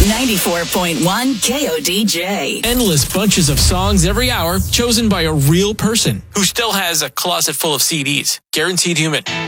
94.1 KODJ. Endless bunches of songs every hour chosen by a real person who still has a closet full of CDs. Guaranteed Human.